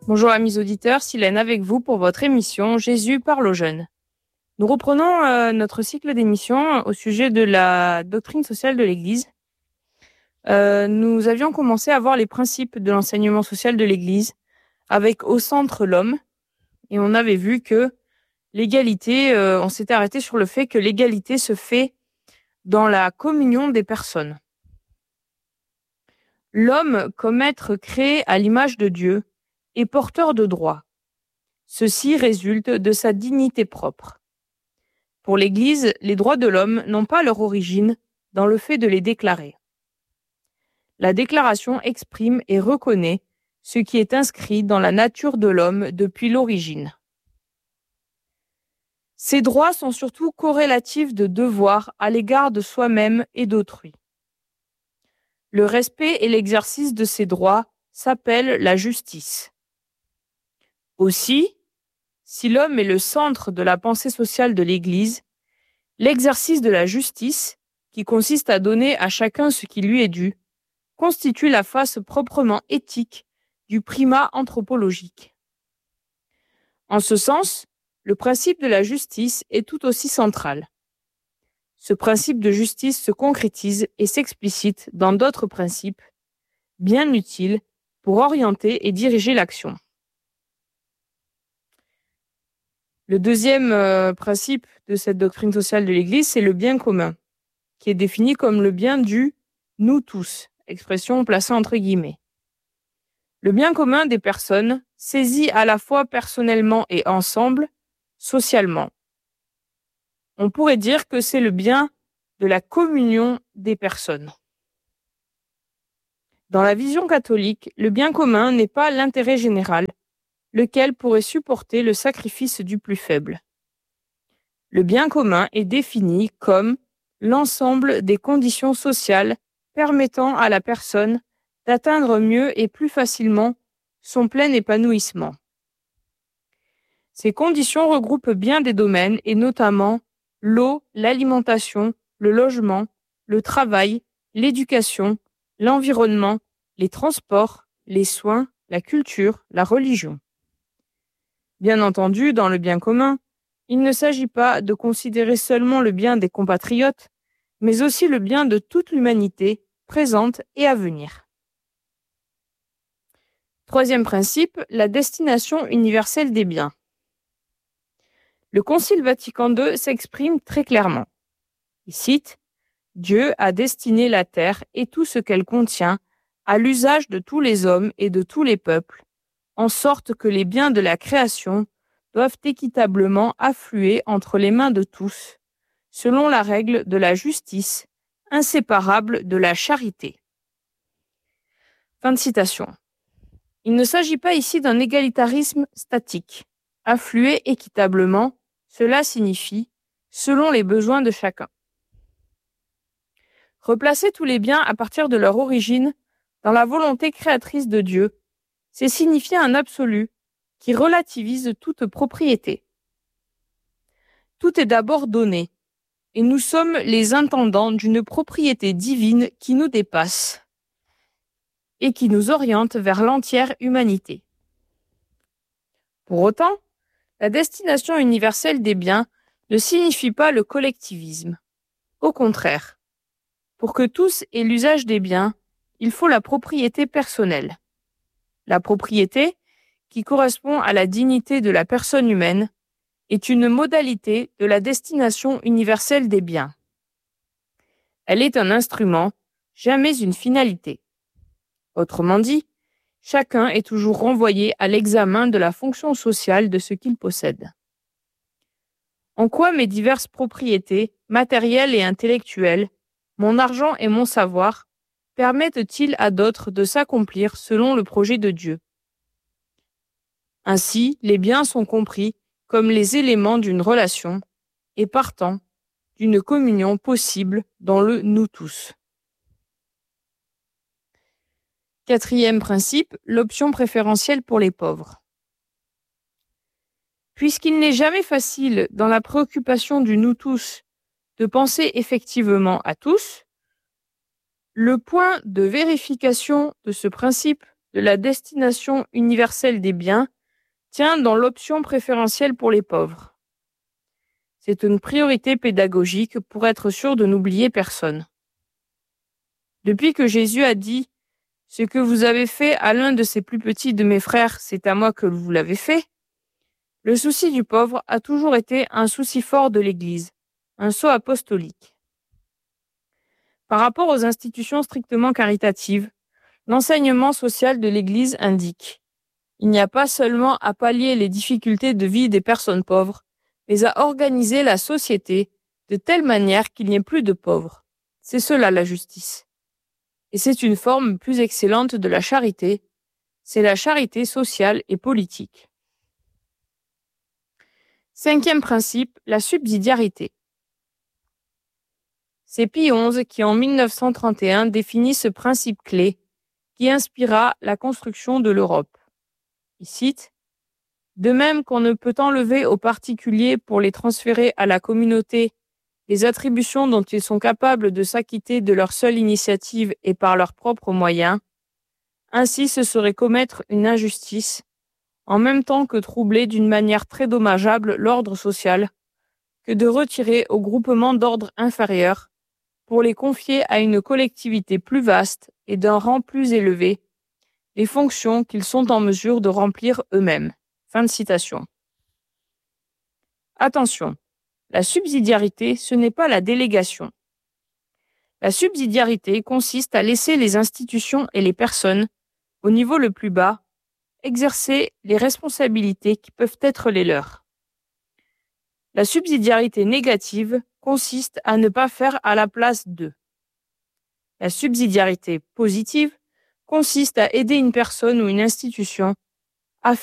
Bonjour amis auditeurs, Silène avec vous pour votre émission Jésus parle aux jeunes. Nous reprenons notre cycle d'émissions au sujet de la doctrine sociale de l'Église. Nous avions commencé à voir les principes de l'enseignement social de l'Église avec au centre l'homme et on avait vu que l'égalité, on s'était arrêté sur le fait que l'égalité se fait dans la communion des personnes. L'homme, comme être créé à l'image de Dieu, est porteur de droits. Ceci résulte de sa dignité propre. Pour l'Église, les droits de l'homme n'ont pas leur origine dans le fait de les déclarer. La déclaration exprime et reconnaît ce qui est inscrit dans la nature de l'homme depuis l'origine. Ces droits sont surtout corrélatifs de devoirs à l'égard de soi-même et d'autrui. Le respect et l'exercice de ces droits s'appellent la justice. Aussi, si l'homme est le centre de la pensée sociale de l'Église, l'exercice de la justice, qui consiste à donner à chacun ce qui lui est dû, constitue la face proprement éthique du primat anthropologique. En ce sens, le principe de la justice est tout aussi central. Ce principe de justice se concrétise et s'explicite dans d'autres principes, bien utiles pour orienter et diriger l'action. Le deuxième principe de cette doctrine sociale de l'Église, c'est le bien commun, qui est défini comme le bien du « nous tous », expression placée entre guillemets. Le bien commun des personnes, saisi à la fois personnellement et ensemble, socialement. On pourrait dire que c'est le bien de la communion des personnes. Dans la vision catholique, le bien commun n'est pas l'intérêt général, lequel pourrait supporter le sacrifice du plus faible. Le bien commun est défini comme l'ensemble des conditions sociales permettant à la personne d'atteindre mieux et plus facilement son plein épanouissement. Ces conditions regroupent bien des domaines et notamment l'eau, l'alimentation, le logement, le travail, l'éducation, l'environnement, les transports, les soins, la culture, la religion. Bien entendu, dans le bien commun, il ne s'agit pas de considérer seulement le bien des compatriotes, mais aussi le bien de toute l'humanité, présente et à venir. Troisième principe, la destination universelle des biens. Le Concile Vatican II s'exprime très clairement. Il cite « Dieu a destiné la terre et tout ce qu'elle contient à l'usage de tous les hommes et de tous les peuples, en sorte que les biens de la création doivent équitablement affluer entre les mains de tous, selon la règle de la justice, inséparable de la charité. » Fin de citation. Il ne s'agit pas ici d'un égalitarisme statique. Affluer équitablement, cela signifie selon les besoins de chacun. Replacer tous les biens à partir de leur origine dans la volonté créatrice de Dieu, c'est signifier un absolu qui relativise toute propriété. Tout est d'abord donné, et nous sommes les intendants d'une propriété divine qui nous dépasse et qui nous oriente vers l'entière humanité. Pour autant, la destination universelle des biens ne signifie pas le collectivisme. Au contraire, pour que tous aient l'usage des biens, il faut la propriété personnelle. La propriété, qui correspond à la dignité de la personne humaine, est une modalité de la destination universelle des biens. Elle est un instrument, jamais une finalité. Autrement dit, chacun est toujours renvoyé à l'examen de la fonction sociale de ce qu'il possède. En quoi mes diverses propriétés, matérielles et intellectuelles, mon argent et mon savoir, permettent-ils à d'autres de s'accomplir selon le projet de Dieu? Ainsi, les biens sont compris comme les éléments d'une relation et partant d'une communion possible dans le nous tous. Quatrième principe, l'option préférentielle pour les pauvres. Puisqu'il n'est jamais facile dans la préoccupation du nous tous de penser effectivement à tous, le point de vérification de ce principe de la destination universelle des biens tient dans l'option préférentielle pour les pauvres. C'est une priorité pédagogique pour être sûr de n'oublier personne. Depuis que Jésus a dit « Ce que vous avez fait à l'un de ces plus petits de mes frères, c'est à moi que vous l'avez fait », le souci du pauvre a toujours été un souci fort de l'Église, un sceau apostolique. Par rapport aux institutions strictement caritatives, l'enseignement social de l'Église indique « Il n'y a pas seulement à pallier les difficultés de vie des personnes pauvres, mais à organiser la société de telle manière qu'il n'y ait plus de pauvres. C'est cela la justice. Et c'est une forme plus excellente de la charité, c'est la charité sociale et politique. » Cinquième principe, la subsidiarité. C'est Pie XI qui, en 1931, définit ce principe clé qui inspira la construction de l'Europe. Il cite « De même qu'on ne peut enlever aux particuliers pour les transférer à la communauté les attributions dont ils sont capables de s'acquitter de leur seule initiative et par leurs propres moyens, ainsi ce serait commettre une injustice, en même temps que troubler d'une manière très dommageable l'ordre social, que de retirer aux groupements d'ordre inférieur pour les confier à une collectivité plus vaste et d'un rang plus élevé, les fonctions qu'ils sont en mesure de remplir eux-mêmes. » Fin de citation. Attention, la subsidiarité, ce n'est pas la délégation. La subsidiarité consiste à laisser les institutions et les personnes, au niveau le plus bas, exercer les responsabilités qui peuvent être les leurs. La subsidiarité négative consiste à ne pas faire à la place d'eux. La subsidiarité positive consiste à aider une personne ou une institution